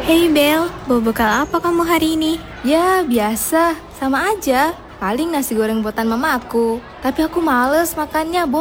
Hey Bel, bawa bekal apa kamu hari ini? Ya, biasa. Sama aja. Paling nasi goreng buatan mama aku. Tapi aku males makannya,